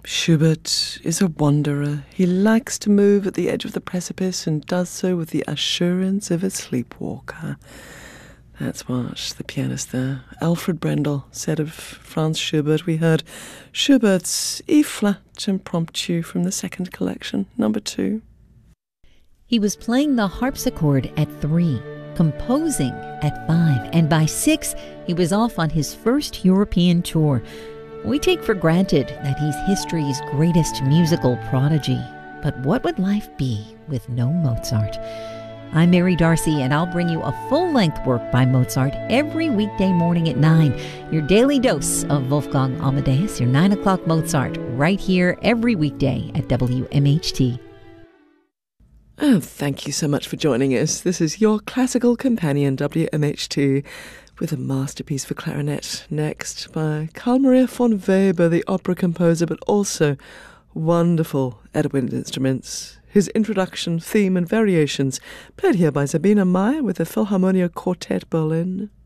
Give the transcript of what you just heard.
Schubert is a wanderer. He likes to move at the edge of the precipice and does so with the assurance of a sleepwalker. That's what the pianist there, Alfred Brendel, said of Franz Schubert. We heard Schubert's E-flat Impromptu from the second collection, number 2. He was playing the harpsichord at 3, composing at 5, and by 6, he was off on his first European tour. We take for granted that he's history's greatest musical prodigy. But what would life be with no Mozart? I'm Mary Darcy, and I'll bring you a full-length work by Mozart every weekday morning at 9. Your daily dose of Wolfgang Amadeus, your 9 o'clock Mozart, right here every weekday at WMHT. Oh, thank you so much for joining us. This is your classical companion, WMHT, with a masterpiece for clarinet next by Carl Maria von Weber, the opera composer, but also wonderful Edwin instruments. His introduction, theme and variations played here by Sabina Meyer with the Philharmonia Quartet Berlin.